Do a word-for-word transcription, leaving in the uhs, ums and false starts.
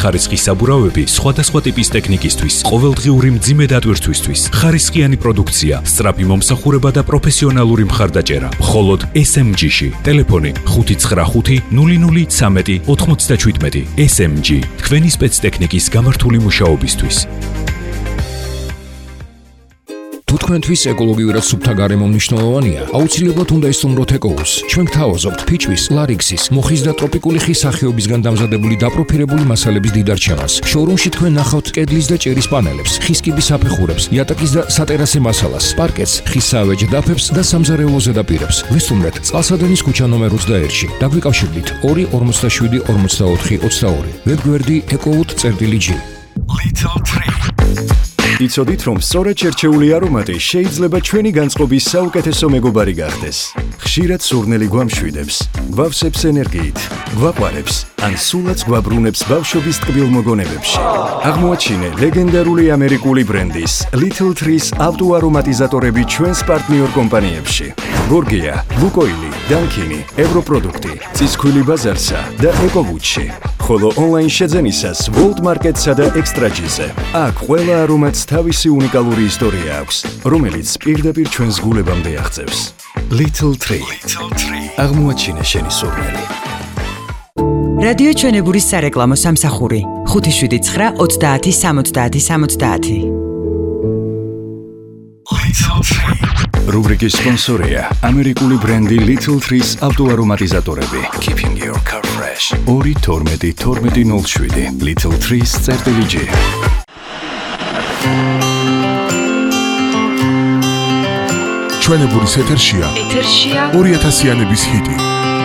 ხარისხის საბურავები სხვადასხვა ტიპის ტექნიკისთვის, ყოველდღიური მძიმე დატვირთვისთვის, ხარისხიანი პროდუქცია, სწრაფი მომსახურება და პროფესიონალური მხარდაჭერა. მხოლოდ ეს ემ ჯი-ში. ტელეფონი ხუთი ცხრა ხუთი ნული ნული ცამეტი ოთხმოცდაშვიდმეტი. ეს ემ ჯი თქვენი სპეცტექნიკის გამართული მუშაობისთვის. თუ თქვენთვის ეკოლოგიურად სუფთა გარემო მნიშვნელოვანია, აუცილებლად უნდა ისწავლოთ ეკოუს. ჩვენ გთავაზობთ ფიჭვის, ლარიქსის, მოხის და ტროპიკული ხის სახეობისგან დამზადებული დაპროფილებული მასალების დიდარჩევას. შოურუმში თქვენ ნახავთ კედლის და ჭერის პანელებს, ხის კიბის აფეხურებს, იატაკის და სატერასე მასალას, პარკეტს, ხის საავეჯ დაფებს და სამზარეულო ზედაპირებს. ვესტუმრეთ წყალსადენის ქუჩა ნომერ ოცდაერთში. დაგვიკავშირდით ორი ორმოცდაშვიდი ორმოცდაოთხი ოცდაორი. ვებგვერდი ეკოუთ წერტილი ჯი. Little Tree. იცოდით, რომ სწორედ შერჩეული არომატი შეიძლება ჩვენი განწყობის საუკეთესო მეგობარი გახდეს. ხშირად სურნელი გვამშვიდებს, გვავსებს ენერგიით, გვაყვარებს, ან სულაც გვაბრუნებს ბავშვობის ტკბილ მოგონებებში. აღმოაჩინე ლეგენდარული ამერიკული ბრენდის Little Trees ავტოარომატიზატორები ჩვენს პარტნიორ კომპანიებში. გორგია, ლუკოილი, დანკინი, ევროპროდუქტი, წისქვილი ბაზარსა და ეკოვუჩში. ხოლო ონლაინ შეძენისას World Market-სა და Extra-ჯიზე. აქ ყველა არომატს თავისი უნიკალური ისტორია აქვს, რომელიც პირდაპირ ჩვენს გულებამდე აღწევს. Little Tree. აღმოაჩინე შენი სურნელი. რადიო ჩვენებურის სარეკლამო სამსახური ხუთი შვიდი ცხრა ოცდაათი სამოცდაათი სამოცდაათი. რუბრიკის სპონსორია ამერიკული ბრენდი Little Trees ავტოარომატიზატორები. Keeping your car fresh. ორი თორმეტი თორმეტი ნული შვიდი. Little Trees წერტილი ჯი. ჩვენებურის ეთერშია ორი ათასიანების ჰიტი.